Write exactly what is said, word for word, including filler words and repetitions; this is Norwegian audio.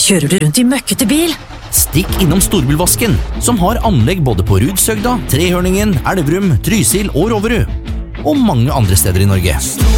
Kjører du rundt i møkkete bil? Stikk innom Storbilvasken, som har anlegg både på Rudsøgda, Trehørningen, Elverum, Trysil og Roverud. Og mange andre steder i Norge.